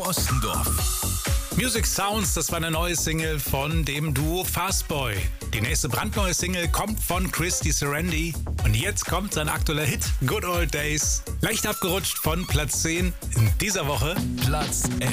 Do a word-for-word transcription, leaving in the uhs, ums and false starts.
Ostendorf. Music Sounds, das war eine neue Single von dem Duo Fastboy. Die nächste brandneue Single kommt von Christy Serendi. Und jetzt kommt sein aktueller Hit, Good Old Days. Leicht abgerutscht von Platz zehn in dieser Woche. Platz elf.